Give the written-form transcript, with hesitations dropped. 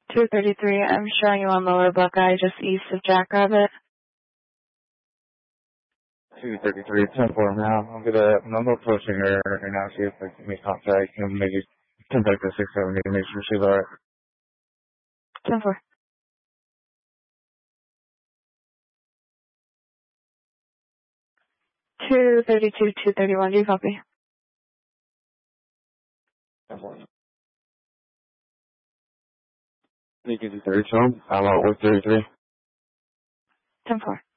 233, I'm showing you on Lower Buckeye, just east of Jackrabbit. 233, 10-4 now. I'm gonna push in here right now, see if I can make contact and maybe contact the 670 to make sure she's alright. 10-4. 232, 231, do you copy? 10-4. Thank you, 30, show. I'm out with 33. 10-4.